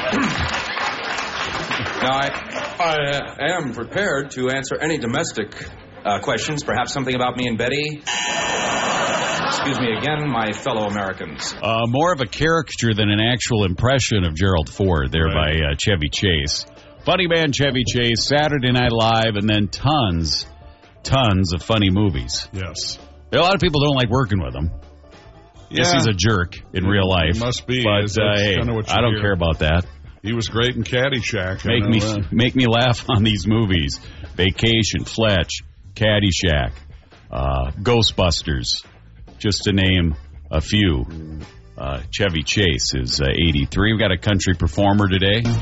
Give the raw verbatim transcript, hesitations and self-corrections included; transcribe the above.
Now, I, I am prepared to answer any domestic uh, questions, perhaps something about me and Betty. Excuse me again, my fellow Americans. Uh, more of a caricature than an actual impression of Gerald Ford there Right. by uh, Chevy Chase. Funny man Chevy Chase, Saturday Night Live, and then tons, tons of funny movies. Yes. A lot of people don't like working with him. Yeah. Yes, he's a jerk in real life. He must be. But That's uh, hey, kinda what you I don't hear. care about that. He was great in Caddyshack. I Make know me that. make me laugh on these movies. Vacation, Fletch, Caddyshack, uh, Ghostbusters, just to name a few. Uh, Chevy Chase is uh, eighty-three. We've got a country performer today.